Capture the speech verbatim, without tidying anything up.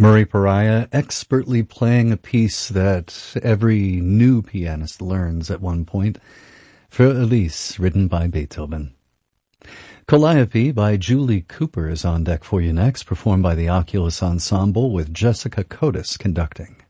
Murray Pariah expertly playing a piece that every new pianist learns at one point, Für Elise, written by Beethoven. Calliope by Julie Cooper is on deck for you next, performed by the Oculus Ensemble with Jessica Cotis conducting.